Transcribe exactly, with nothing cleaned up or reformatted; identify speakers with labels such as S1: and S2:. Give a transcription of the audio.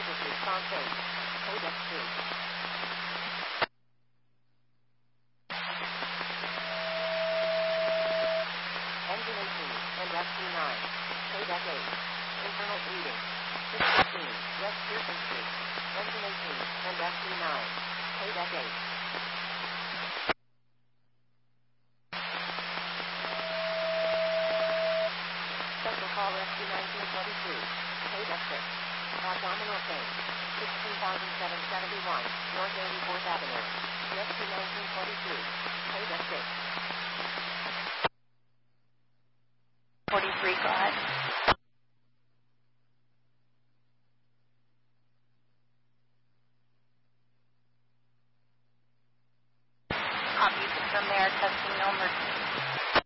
S1: Emergency response eight. Paydeck two. Engine eighteen and rescue nine. Paydeck eight. Internal bleeding. six fifteen West Pearson Street. Engine eighteen and rescue nine. Paydeck eight. Special call rescue nineteen twenty-two. Paydeck six. Abdominal pain. sixteen thousand seven hundred seventy-one North eighty-fourth Avenue. Rescue nineteen twenty-two. Paydeck six.
S2: forty-three, go ahead.